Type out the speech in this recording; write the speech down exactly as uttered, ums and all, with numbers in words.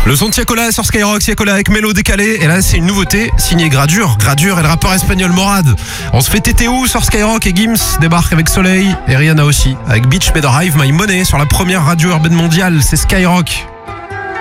Le son de Tiakola sur Skyrock, Tiakola avec Mélo décalé. Et là, c'est une nouveauté, signée Gradure. Gradure et le rappeur espagnol Morad. On se fait tété où sur Skyrock et Gims débarque avec Soleil. Et Rihanna aussi, avec Beach Better Hive My Money sur la première radio urbaine mondiale. C'est Skyrock.